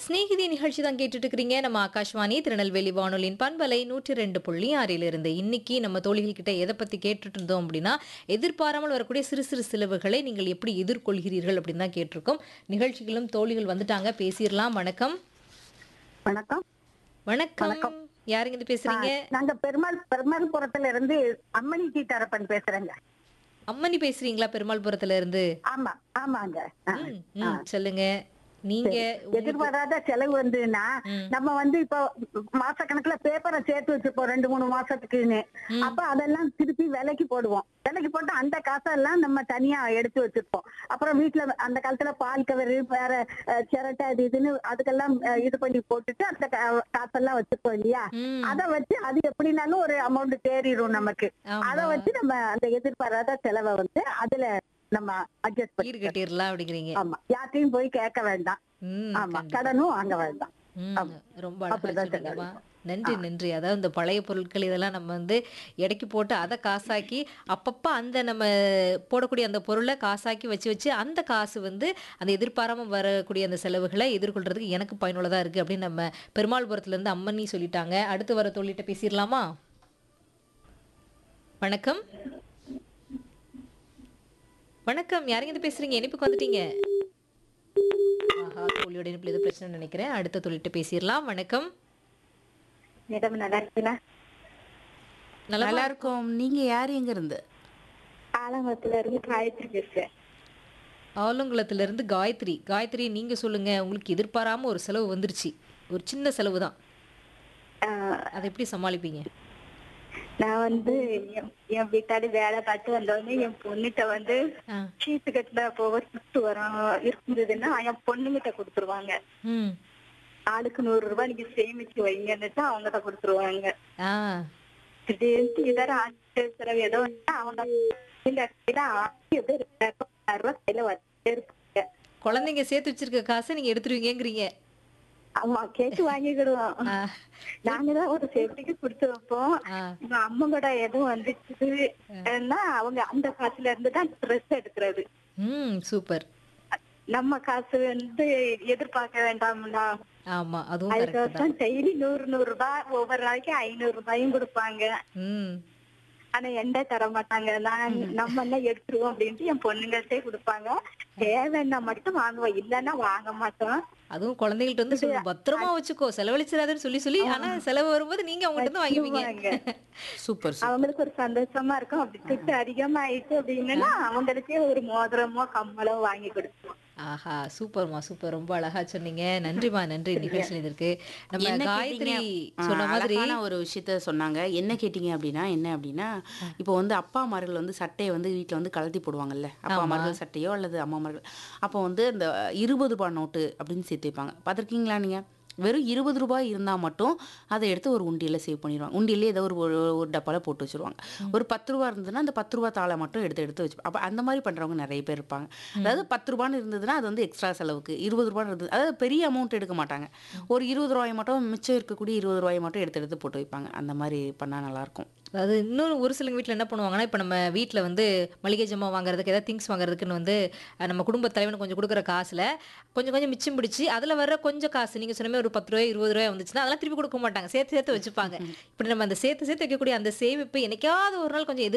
ஸ்நேகிதி நிகழ்ச்சி தான் கேட்டுட்டு இருக்கிறீங்க. நம்ம ஆகாஷ்வாணி திருநெல்வேலி வானொலியின் பண்பலை 102.6 இருந்து இன்னைக்கு நம்ம தோழிகள் கிட்ட எதை பத்தி கேட்டுட்டு இருந்தோம் அப்படின்னா, எதிர்பாராமல் வரக்கூடிய சிறு சிறு செலவுகளை நீங்கள் எப்படி எதிர்கொள்கிறீர்கள் அப்படின்னு தான் கேட்டிருக்கோம். நிகழ்ச்சிகளும் தோழிகள் வந்துட்டாங்க, பேசிடலாம். வணக்கம். வணக்கம். வணக்கம். வணக்கம். யாருங்க இது பேசுறீங்க? நாங்க பெருமாள்புரத்துல இருந்து அம்மணி சீதாரப்பன் பேசுறேங்க. அம்மனி பேசுறீங்களா பெருமாள்புரத்துல இருந்து? ஆமா, ஆமாங்க. ம், ம், சொல்லுங்க. நீங்க உங்களுக்கு எதிர்பாராத செலவு வந்துன்னா ம், நம்ம இப்போ மாசக்கணக்குல பேப்பரை சேர்த்து வச்சிருப்போம் 2-3 மாசத்துக்குன்னு. ம், அப்ப அதெல்லாம் திருப்பி விலைக்கு போடுவோம். விலைக்கு போட்டு அந்த காசெல்லாம் நம்ம தனியா எடுத்து வச்சிருப்போம். அப்புறம் வீட்டுல அந்த காலத்துல பால் கவரு வேற சிரட்டை அது இதுன்னு அதுக்கெல்லாம் இது பண்ணி போட்டுட்டு அந்த காசெல்லாம் வச்சிருப்போம் இல்லையா? ம். அதை வச்சு அது எப்படின்னாலும் ஒரு அமௌண்ட் தேறிடும் நமக்கு. அதை ஆமா. வச்சு நம்ம அந்த எதிர்பாராத செலவை அதுல நம்ம அட்ஜஸ்ட் பண்ணி ஈடுகட்டிடலாம் அப்படிங்கிறீங்க. ஆமா, யார்ட்டையும் போய் கேட்க வேண்டாம். ம், ஆமா, கண்டிப்பா. கடனும் வாங்க வேண்டாம். ம். ஆமா, ரொம்ப அழகா அப்படிதான் சொன்னீங்கம்மா. செலவழிப்போம். நன்றி, நன்றி. அதாவது இந்த பழைய பொருட்கள் இதெல்லாம் நம்ம எடைக்கு போட்டு அதை காசாக்கி, அப்பப்ப அந்த நம்ம போடக்கூடிய அந்த பொருளை காசாக்கி வச்சு வச்சு அந்த காசு அந்த எதிர்பாராம வரக்கூடிய அந்த செலவுகளை எதிர்கொள்றதுக்கு எனக்கு பயனுள்ளதா இருக்கு அப்படின்னு நம்ம பெருமாள்புரத்துல இருந்து அம்மனி சொல்லிட்டாங்க. அடுத்து வர தோழிட்ட பேசிடலாமா? வணக்கம். வணக்கம். யாருங்க இது பேசுறீங்க? இணைப்புக்கு வந்துட்டீங்க. ஆஹா, தோழியோட இணைப்புல ஏதோ பிரச்சனை நினைக்கிறேன். அடுத்த தோழிட்ட பேசிடலாம். வணக்கம். மேடம் நல்லா இருக்கீங்களா? நலமா நல்லா இருக்கும். நீங்க யாரு எங்க இருந்து? ஆலங்குளத்துல இருந்து காயத்ரி பேசுறேன். ஆலங்குளத்துல இருந்து காயத்ரி. காயத்ரி, நீங்க சொல்லுங்க. உங்களுக்கு எதிர்பாராம ஒரு செலவு வந்துருச்சு. ஒரு சின்ன செலவு தான். அதை எப்படி சமாளிப்பீங்க? நான் என் வீட்டாடி வேலை பார்த்து வந்தோடனே என் பொண்ணுகிட்ட ஆ. சீட்டு கட்டின போக சுட்டு வரும் இருந்ததுன்னா என் பொண்ணுகிட்ட கொடுத்துருவாங்க. ம். ஆளுக்கு 100 ரூபாய் நீங்க சேமிச்சு வைங்கன்னுட்டு அவங்ககிட்ட கொடுத்துருவாங்க. ஆ. திடீர்னு இதர ஆட்சி செலவு ஏதோ வந்தா அவங்க இந்த இடத்துல ஆட்சி எப்படி 2000 ரூபாய் கையில வச்சுட்டே இருப்பாங்க. குழந்தைங்க சேர்த்து வச்சிருக்க காசை நீங்க எடுத்துருவீங்கங்கிறீங்க. ஆமா, கேட்டு வாங்கிக்கிடுவோம். ஆ. நாங்கதான் ஒரு சேஃப்டிக்கு கொடுத்து வைப்போம். ஆ. எங்க அம்மா கூட எதுவும் வந்துச்சுன்னா அவங்க அந்த காசுல இருந்து தான் ட்ரெஸ் எடுக்கிறது. ம். சூப்பர். நம்ம காசு எதிர்பார்க்க வேண்டாம்னா. ஆமா, அதுவும் கரெக்ட் தான். அதுக்கப்புறம் டெய்லி 100 ரூபாய் ஒவ்வொரு நாளைக்கு 500 ரூபாயும் கொடுப்பாங்க. ம். ஆனா எந்த தர மாட்டாங்க. நம்ம என்ன எடுத்துருவோம் அப்படின்ட்டு என் பொண்ணுங்கள்ட்டே கொடுப்பாங்க. தேவைன்னா மட்டும் வாங்குவோம், இல்லன்னா வாங்க மாட்டோம். அதுவும் குழந்தைகள்ட்ட சொல்லு, பத்திரமா வச்சுக்கோ, செலவழிச்சிடாதுன்னு சொல்லி சொல்லி, ஆனா செலவு வரும்போது நீங்க அவங்ககிட்ட இருந்து வாங்குவீங்க. வச்சிருவாங்க. Super super. அவங்களுக்கு ஒரு சந்தோஷமா இருக்கும். அப்படி துட்டு அதிகமாயிட்டு அப்படின்னா அவங்களுக்கே ஒரு மோதிரமோ கம்மலோ வாங்கி கொடுப்போம். ஆஹா, சூப்பர்மா, சூப்பர். ரொம்ப அழகா சொன்னீங்க. நன்றிமா, நன்றி நிகழ்ச்சியில் இதற்கு. நம்ம என்ன காயத்ரி கேட்டீங்க? சொன்ன மாதிரி அழகான ஒரு விஷயத்த சொன்னாங்க. என்ன கேட்டீங்க அப்படின்னா இப்போ அப்பாமார்கள் சட்டையை வீட்டுல கழட்டி போடுவாங்கல்ல. ஆமா. அப்பாமார்கள் சட்டையோ அல்லது அம்மாமார்கள். அப்போ இந்த 20 ரூபாய் நோட்டு அப்படின்னு சேர்த்து வைப்பாங்க. பார்த்துருக்கீங்களா நீங்க? வெறும் 20 ரூபாய் இருந்தா மட்டும் அதை எடுத்து ஒரு உண்டியல்ல சேவ் பண்ணிடுவாங்க. உண்டியல்லே ஏதோ ஒரு டப்பால போட்டு வச்சிருவாங்க. ஒரு 10 ரூபாய் இருந்ததுன்னா அந்த 10 ரூபாய் தாளை மட்டும் எடுத்து வச்சு அப்ப அந்த மாதிரி பண்றவங்க நிறைய பேர் இருப்பாங்க. அதாவது 10 ரூபான்னு இருந்ததுன்னா அது எக்ஸ்ட்ரா செலவுக்கு. 20 ரூபான்னு இருந்தது, அதாவது பெரிய அமௌண்ட் எடுக்க மாட்டாங்க. ஒரு 20 ரூபாய் மட்டும், மிச்சம் இருக்கக்கூடிய 20 ரூபாய் மட்டும் எடுத்து போட்டு வைப்பாங்க. அந்த மாதிரி பண்ணா நல்லா இருக்கும். அதாவது இன்னொரு ஒரு சிலங்க வீட்டில் என்ன பண்ணுவாங்கன்னா, இப்போ நம்ம வீட்டில் மளிகை ஜாமான் வாங்குறதுக்கு ஏதாவது திங்ஸ் வாங்குறதுக்குன்னு நம்ம குடும்ப தலைவனுக்கு கொஞ்சம் கொடுக்குற காசில் கொஞ்சம் கொஞ்சம் மிச்சம் பிடிச்சி அதில் வர கொஞ்சம் காசு நீங்கள் சொன்ன மாதிரி ஒரு 10 ரூபாய் 20 ரூபாய் வந்துச்சுன்னா அதெல்லாம் திருப்பி கொடுக்க மாட்டாங்க, சேர்த்து சேர்த்து வச்சுப்பாங்க. இப்படி நம்ம அந்த சேர்த்து சேர்த்து வைக்கக்கூடிய அந்த சேமிப்பு என்னைக்காவது ஒரு நாள் கொஞ்சம்